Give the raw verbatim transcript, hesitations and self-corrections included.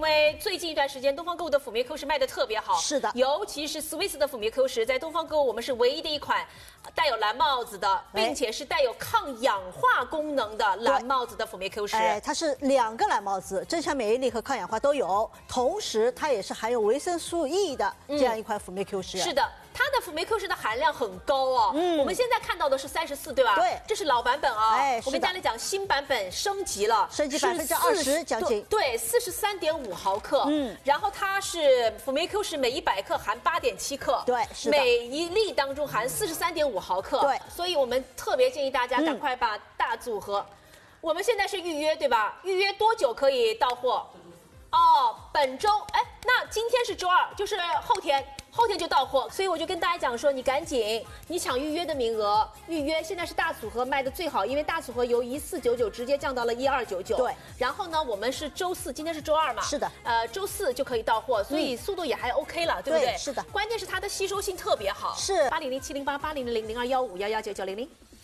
为最近一段时间东方购物的辅酶 Q 十卖的特别好， 是的， 尤其是 Swiss 的辅酶 Q 十，在东方购物我们是唯一的一款带有蓝帽子的，并且是带有抗氧化功能的蓝帽子的辅酶 Q 十。 哎，它是两个蓝帽子，增强免疫力和抗氧化都有，同时它也是含有维生素 E 的这样一款辅酶 Q 十。 是的。 它的辅酶 Q 十的含量很高哦，嗯，我们现在看到的是三十四，对吧？ 对， 这是老版本啊。 哎， 我跟大家讲，新版本升级了， 升级百分之二十将近。 对，四十三点五毫克。嗯，然后它是辅酶 Q 十，每一百克含八点七克。 对，是的。 每一粒当中含四十三点五毫克。 对， 所以我们特别建议大家赶快把大组合。嗯、我们现在是预约，对吧？预约多久可以到货？哦，本周，哎，那今天是周二，就是后天。 后天就到货，所以我就跟大家讲说，你赶紧，你抢预约的名额，预约现在是大组合卖的最好，因为大组合由一四九九直接降到了一二九九。对，然后呢，我们是周四，今天是周二嘛？是的。呃，周四就可以到货，所以速度也还 OK 了，嗯、对不对？是的。关键是它的吸收性特别好。是。八零零七零八八零零零二幺五幺幺九九零零。